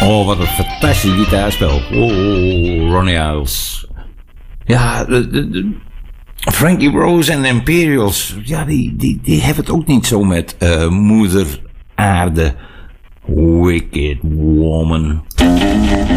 Oh, wat een fantastisch gitaarspel. Oh, Ronnie Iles. Ja, Frankie Rose en de Imperials. Ja, die hebben het ook niet zo met moeder aarde. Wicked Woman.